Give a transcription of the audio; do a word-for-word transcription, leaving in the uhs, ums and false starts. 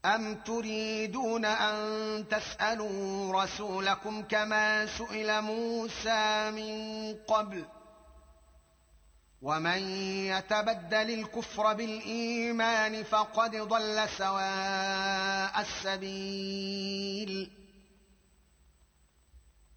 أم تريدون أن تسألوا رسولكم كما سئل موسى من قبل ومن يتبدل الكفر بالإيمان فقد ضل سواء السبيل